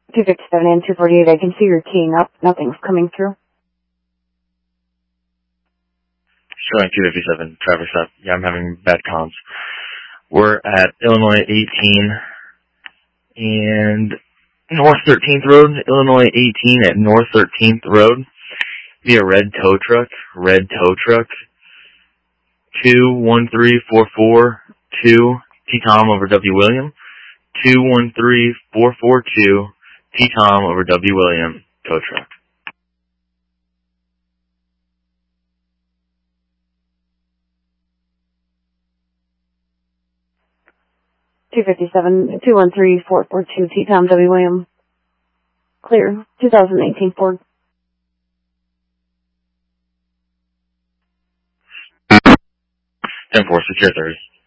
257 and 248, I can see you're keying up. Nothing's coming through. Showing 257, traffic stop. Yeah, I'm having bad comms. We're at Illinois 18 and North 13th Road, Illinois 18 at North 13th Road. Via red tow truck, 213442 T-Tom over W. William, 213442 T-Tom over W. William, tow truck. $257, 213442 T-Tom W. William. Clear. 2018 Ford. 10-4, secure 30.